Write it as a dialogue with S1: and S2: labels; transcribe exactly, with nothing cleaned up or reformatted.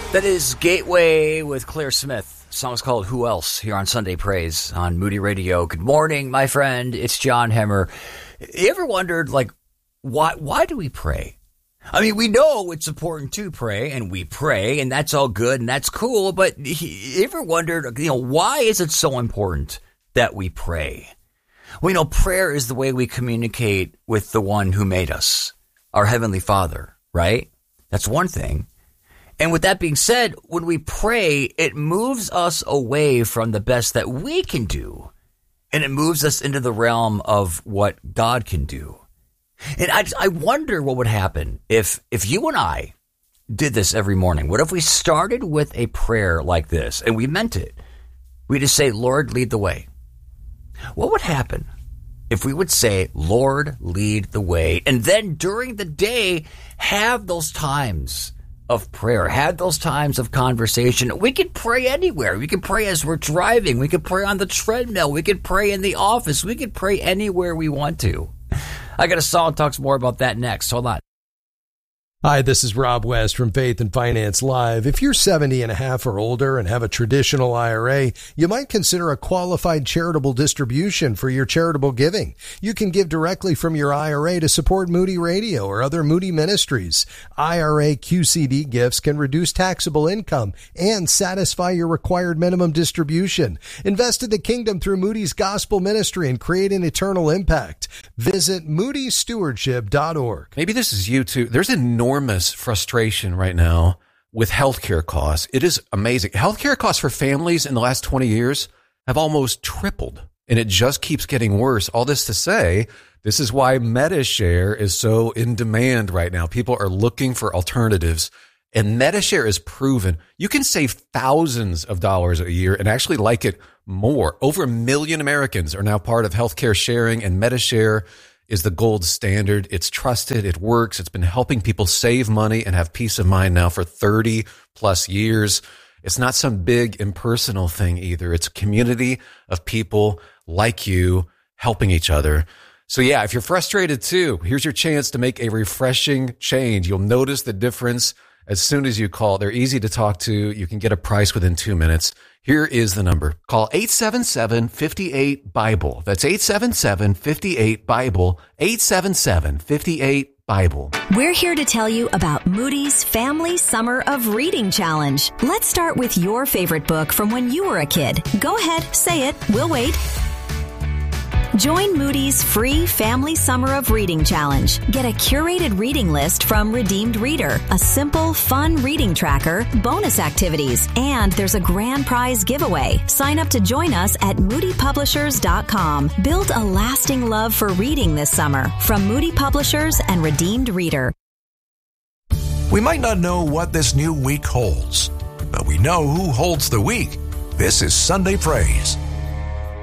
S1: That is Gateway with Claire Smith. The song's called Who Else here on Sunday Praise on Moody Radio. Good morning, my friend. It's John Hemmer. You ever wondered, like, why why do we pray? I mean, we know it's important to pray, and we pray, and that's all good, and that's cool, but you ever wondered, you know, why is it so important that we pray? Well, you know, prayer is the way we communicate with the one who made us, our Heavenly Father, right? That's one thing. And with that being said, when we pray, it moves us away from the best that we can do, and it moves us into the realm of what God can do. And I, I wonder what would happen if if you and I did this every morning. What if we started with a prayer like this, and we meant it? We just say, Lord, lead the way. What would happen if we would say, Lord, lead the way, and then during the day, have those times of prayer, have those times of conversation? We could pray anywhere. We could pray as we're driving. We could pray on the treadmill. We could pray in the office. We could pray anywhere we want to. I got a song that talks more about that next. Hold on.
S2: Hi, this is Rob West from Faith and Finance Live. If you're seventy and a half or older and have a traditional I R A, you might consider a qualified charitable distribution for your charitable giving. You can give directly from your I R A to support Moody Radio or other Moody ministries. I R A Q C D gifts can reduce taxable income and satisfy your required minimum distribution. Invest in the kingdom through Moody's Gospel Ministry and create an eternal impact. Visit moody stewardship dot org.
S3: Maybe this is you too. There's enormous enormous frustration right now with healthcare costs. It is amazing. Healthcare costs for families in the last twenty years have almost tripled, and it just keeps getting worse. All this to say, this is why MediShare is so in demand right now. People are looking for alternatives, and MediShare is proven. You can save thousands of dollars a year and actually like it more. Over a million Americans are now part of healthcare sharing, and MediShare is the gold standard. It's trusted. It works. It's been helping people save money and have peace of mind now for thirty plus years. It's not some big impersonal thing either. It's a community of people like you helping each other. So yeah, if you're frustrated too, here's your chance to make a refreshing change. You'll notice the difference as soon as you call. They're easy to talk to. You can get a price within two minutes. Here is the number. Call eight seven seven, five eight, BIBLE. That's eight seven seven, five eight, BIBLE. eight seven seven, five eight, BIBLE.
S4: We're here to tell you about Moody's Family Summer of Reading Challenge. Let's start with your favorite book from when you were a kid. Go ahead, say it. We'll wait. Join Moody's free Family Summer of Reading Challenge. Get a curated reading list from Redeemed Reader, a simple, fun reading tracker, bonus activities, and there's a grand prize giveaway. Sign up to join us at moody publishers dot com. Build a lasting love for reading this summer from Moody Publishers and Redeemed Reader.
S5: We might not know what this new week holds, but we know who holds the week. This is Sunday Praise.